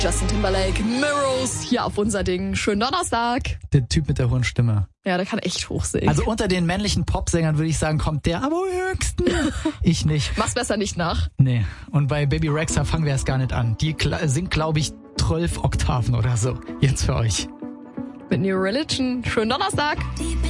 Justin Timberlake, Mirrors, hier auf unser Ding. Schönen Donnerstag. Der Typ mit der hohen Stimme. Ja, der kann echt hoch singen. Also unter den männlichen Popsängern würde ich sagen, kommt der am höchsten. Ich nicht. Mach's besser nicht nach. Nee. Und bei Baby Rexha fangen wir erst gar nicht an. Die singt, glaube ich, 12 Oktaven oder so. Jetzt für euch. Mit New Religion. Schönen Donnerstag.